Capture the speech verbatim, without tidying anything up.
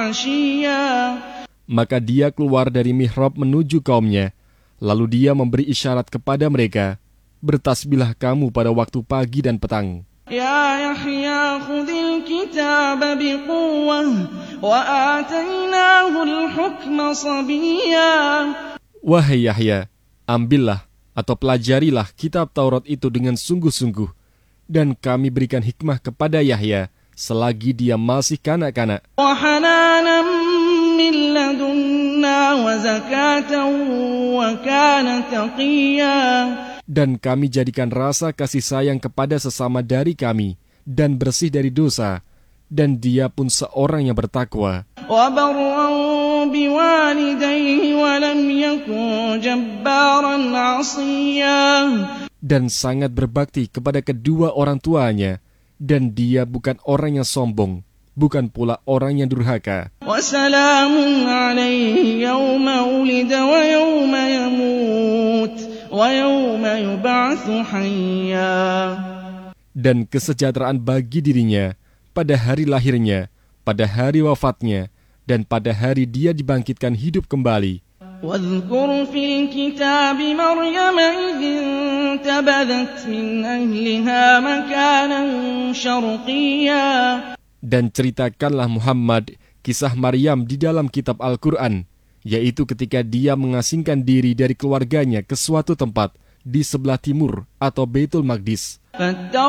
Maka dia keluar dari mihrab menuju kaumnya. Lalu dia memberi isyarat kepada mereka, bertasbihlah kamu pada waktu pagi dan petang. Ya Yahya khudhil kitab biquwwah wa atainahul hukma sabiyya. Wahai Yahya, ambillah atau pelajarilah kitab Taurat itu dengan sungguh-sungguh, dan kami berikan hikmah kepada Yahya selagi dia masih kanak-kanak. Wa hananan min ladunna wa zakatan wa kana taqiyya. Dan kami jadikan rasa kasih sayang kepada sesama dari kami, dan bersih dari dosa, dan dia pun seorang yang bertakwa. Dan sangat berbakti kepada kedua orang tuanya, dan dia bukan orang yang sombong, bukan pula orang yang durhaka. Wassalamun alaihi yawma ulida wa yawma yamut. Dan kesejahteraan bagi dirinya pada hari lahirnya, pada hari wafatnya, dan pada hari dia dibangkitkan hidup kembali. وَاذْكُرْ فِي الْكِتَابِ مَرْيَمَ إِذِ انتَبَذَتْ مِنْ أَهْلِهَا مَكَانًا شَرْقِيًّا. Dan ceritakanlah Muhammad kisah Maryam di dalam kitab Al-Quran, yaitu ketika dia mengasingkan diri dari keluarganya ke suatu tempat di sebelah timur atau Baitul Maqdis.